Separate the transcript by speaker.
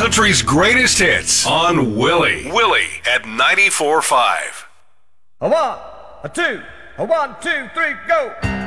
Speaker 1: country's greatest hits on Willie. Willie at 94.5.
Speaker 2: A one, a two, 3, go.